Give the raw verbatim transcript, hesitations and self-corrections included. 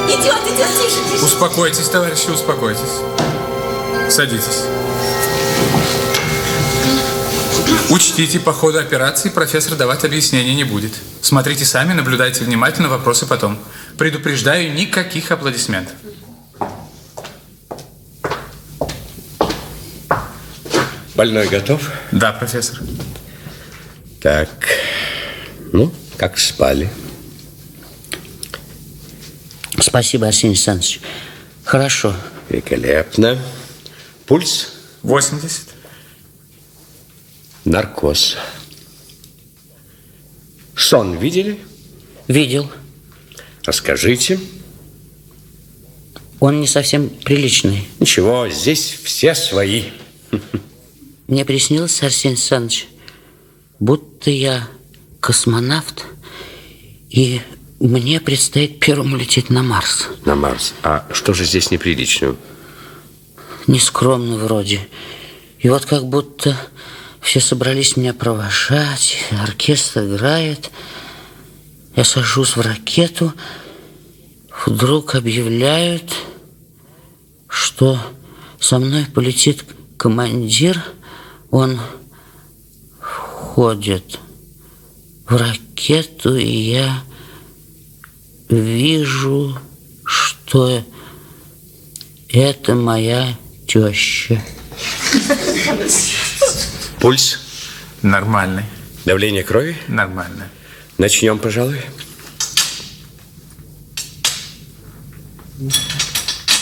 Идет, идет, тише, тише. Успокойтесь, товарищи, успокойтесь. Садитесь. Учтите, по ходу операции профессор давать объяснений не будет. Смотрите сами, наблюдайте внимательно, вопросы потом. Предупреждаю, никаких аплодисментов. Больной готов? Да, профессор. Так, ну, как спали? Спасибо, Арсений Александрович. Хорошо. Великолепно. Пульс? восемьдесят. Наркоз. Сон видели? Видел. Расскажите. Он не совсем приличный. Ничего, здесь все свои. Мне приснилось, Арсений Александрович, будто я космонавт, и мне предстоит первому лететь на Марс. На Марс. А что же здесь неприличного? Нескромно вроде. И вот как будто все собрались меня провожать, оркестр играет, я сажусь в ракету, вдруг объявляют, что со мной полетит командир, он входит в ракету, и я вижу, что это моя теща. Пульс? Нормальный. Давление крови? Нормальное. Начнем, пожалуй.